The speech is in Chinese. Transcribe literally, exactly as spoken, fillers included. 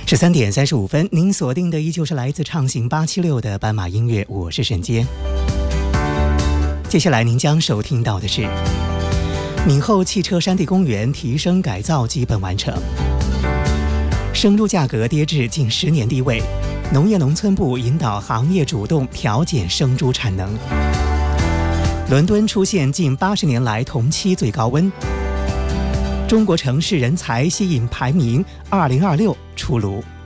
十三点三十五分，您锁定的依旧是来自畅行八七六的斑马音乐，我是沈坚。接下来您将收听到的是闽后汽车山地公园提升改造基本完成，生猪价格跌至近十年低位，农业农村部引导行业主动调减生猪产能。伦敦出现近八十年来同期最高温。中国城市人才吸引排名二零二六出炉。